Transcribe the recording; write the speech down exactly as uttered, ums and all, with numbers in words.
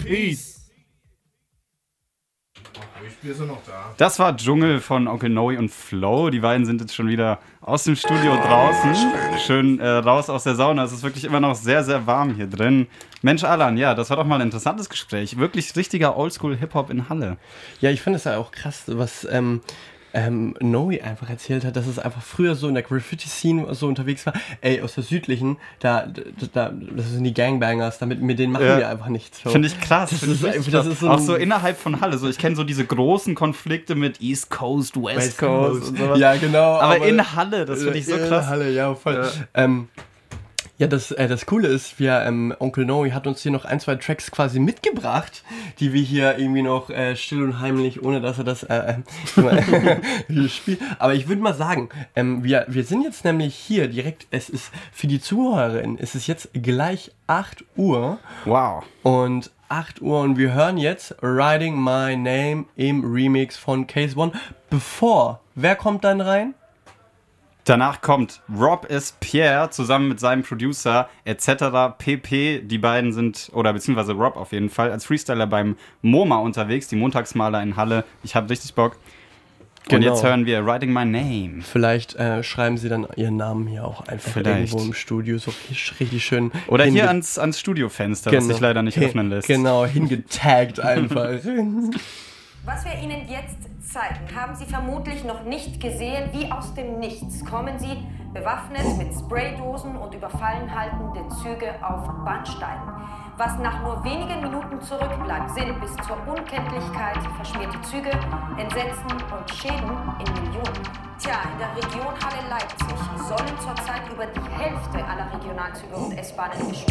Peace. Ich bin so noch da. Das war Dschungel von Onkel Noe und Flo. Die beiden sind jetzt schon wieder aus dem Studio draußen. Schön äh, raus aus der Sauna. Es ist wirklich immer noch sehr, sehr warm hier drin. Mensch, Alan, ja, das war doch mal ein interessantes Gespräch. Wirklich richtiger Oldschool-Hip-Hop in Halle. Ja, ich finde es ja auch krass, was ähm, ähm, Noe einfach erzählt hat, dass es einfach früher so in der Graffiti-Scene so unterwegs war. Ey, aus der südlichen, da, da das sind die Gangbangers, damit, mit denen machen Ja. wir einfach nichts. So. Finde ich krass. Das Find ist ich einfach- krass. das ist so auch ein- so innerhalb von Halle. So, ich kenne so diese großen Konflikte mit East Coast, West, West Coast, Coast. und sowas. Ja, genau. Aber, in Halle, das finde ich so in krass. Halle, ja, voll. Ja. Ähm, ja, das, äh, das Coole ist, wir, ähm, Onkel Noe hat uns hier noch ein, zwei Tracks quasi mitgebracht, die wir hier irgendwie noch äh, still und heimlich, ohne dass er das äh, äh, spielt. Aber ich würde mal sagen, ähm, wir, wir sind jetzt nämlich hier direkt, es ist für die Zuhörerin, es ist jetzt gleich acht Uhr Wow. und acht Uhr und wir hören jetzt Writing My Name im Remix von Case One. Bevor, wer kommt dann rein? Danach kommt Rob S. Pierre zusammen mit seinem Producer et cetera pp. Die beiden sind, oder beziehungsweise Rob auf jeden Fall, als Freestyler beim MoMA unterwegs, die Montagsmaler in Halle. Ich habe richtig Bock. Und Genau. jetzt hören wir Writing My Name. Vielleicht äh, schreiben sie dann ihren Namen hier auch einfach Vielleicht. irgendwo im Studio so richtig, richtig schön. Oder hinge- hier ans, ans Studiofenster, das sich leider nicht Hin- öffnen lässt. Genau, hingetaggt einfach. Was wir Ihnen jetzt zeigen, haben Sie vermutlich noch nicht gesehen. Wie aus dem Nichts kommen Sie bewaffnet mit Spraydosen und überfallen haltende Züge auf Bahnsteinen. Was nach nur wenigen Minuten zurückbleibt, sind bis zur Unkenntlichkeit verschmierte Züge, Entsetzen und Schäden in Millionen. Tja, in der Region Halle-Leipzig sollen zurzeit über die Hälfte aller Regionalzüge und S-Bahnen gesperrt